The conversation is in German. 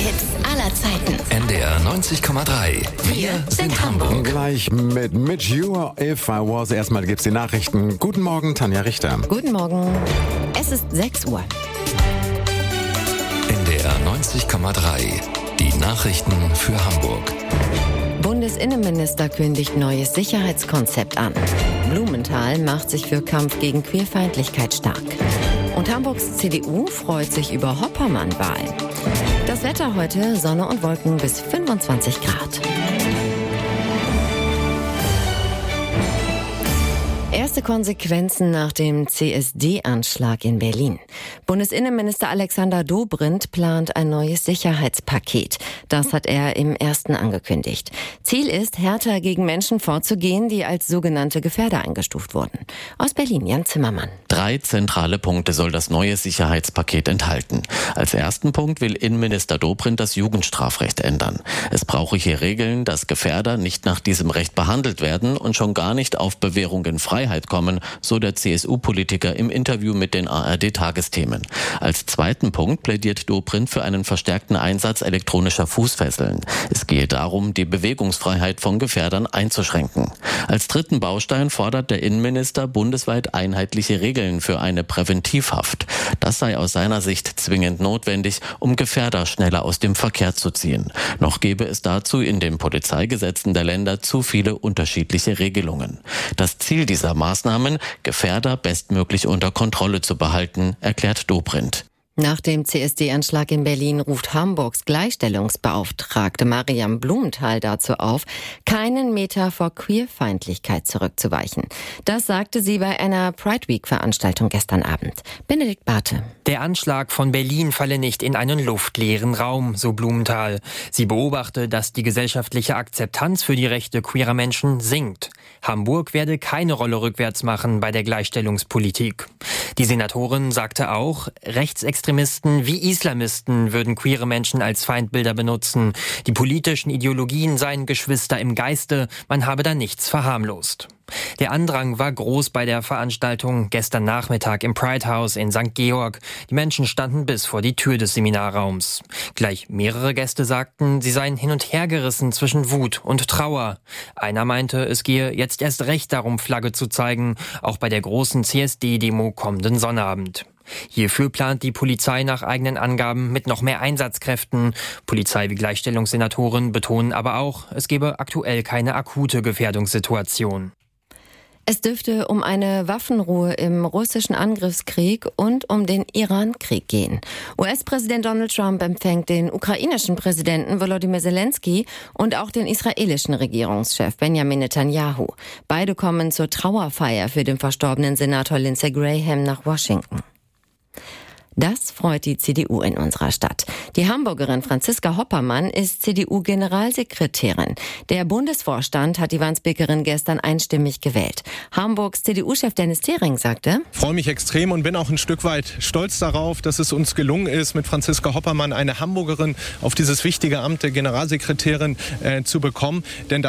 Hits aller Zeiten. NDR 90,3. Wir sind Hamburg. Gleich mit Mitch You, If I Was. Erstmal gibt's die Nachrichten. Guten Morgen, Tanja Richter. Guten Morgen. Es ist 6 Uhr. NDR 90,3. Die Nachrichten für Hamburg. Bundesinnenminister kündigt neues Sicherheitskonzept an. Blumenthal macht sich für Kampf gegen Queerfeindlichkeit stark. Und Hamburgs CDU freut sich über Hoppermann-Wahl. Das Wetter heute, Sonne und Wolken bis 25 Grad. Erste Konsequenzen nach dem CSD-Anschlag in Berlin. Bundesinnenminister Alexander Dobrindt plant ein neues Sicherheitspaket. Das hat er im ersten angekündigt. Ziel ist, härter gegen Menschen vorzugehen, die als sogenannte Gefährder eingestuft wurden. Aus Berlin, Jan Zimmermann. 3 zentrale Punkte soll das neue Sicherheitspaket enthalten. Als ersten Punkt will Innenminister Dobrindt das Jugendstrafrecht ändern. Es brauche hier Regeln, dass Gefährder nicht nach diesem Recht behandelt werden und schon gar nicht auf Bewährung in Freiheit kommen, so der CSU-Politiker im Interview mit den ARD-Tagesthemen. Als zweiten Punkt plädiert Dobrindt für einen verstärkten Einsatz elektronischer Fußfesseln. Es gehe darum, die Bewegungsfreiheit von Gefährdern einzuschränken. Als dritten Baustein fordert der Innenminister bundesweit einheitliche Regeln für eine Präventivhaft. Das sei aus seiner Sicht zwingend notwendig, um Gefährder schneller aus dem Verkehr zu ziehen. Noch gäbe es dazu in den Polizeigesetzen der Länder zu viele unterschiedliche Regelungen. Das Ziel dieser Maßnahmen, Gefährder bestmöglich unter Kontrolle zu behalten, erklärt Dobrindt. Nach dem CSD-Anschlag in Berlin ruft Hamburgs Gleichstellungsbeauftragte Mariam Blumenthal dazu auf, keinen Meter vor Queerfeindlichkeit zurückzuweichen. Das sagte sie bei einer Pride Week-Veranstaltung gestern Abend. Benedikt Barthe. Der Anschlag von Berlin falle nicht in einen luftleeren Raum, so Blumenthal. Sie beobachte, dass die gesellschaftliche Akzeptanz für die Rechte queerer Menschen sinkt. Hamburg werde keine Rolle rückwärts machen bei der Gleichstellungspolitik. Die Senatorin sagte auch, Rechtsextremisten wie Islamisten würden queere Menschen als Feindbilder benutzen. Die politischen Ideologien seien Geschwister im Geiste, man habe da nichts verharmlost. Der Andrang war groß bei der Veranstaltung gestern Nachmittag im Pride House in St. Georg. Die Menschen standen bis vor die Tür des Seminarraums. Gleich mehrere Gäste sagten, sie seien hin und her gerissen zwischen Wut und Trauer. Einer meinte, es gehe jetzt erst recht darum, Flagge zu zeigen, auch bei der großen CSD-Demo kommenden Sonnabend. Hierfür plant die Polizei nach eigenen Angaben mit noch mehr Einsatzkräften. Polizei- wie Gleichstellungssenatoren betonen aber auch, es gebe aktuell keine akute Gefährdungssituation. Es dürfte um eine Waffenruhe im russischen Angriffskrieg und um den Iran-Krieg gehen. US-Präsident Donald Trump empfängt den ukrainischen Präsidenten Volodymyr Zelensky und auch den israelischen Regierungschef Benjamin Netanyahu. Beide kommen zur Trauerfeier für den verstorbenen Senator Lindsey Graham nach Washington. Das freut die CDU in unserer Stadt. Die Hamburgerin Franziska Hoppermann ist CDU-Generalsekretärin. Der Bundesvorstand hat die Wandsbekerin gestern einstimmig gewählt. Hamburgs CDU-Chef Dennis Thering sagte: Ich freue mich extrem und bin auch ein Stück weit stolz darauf, dass es uns gelungen ist, mit Franziska Hoppermann eine Hamburgerin auf dieses wichtige Amt der Generalsekretärin zu bekommen. Denn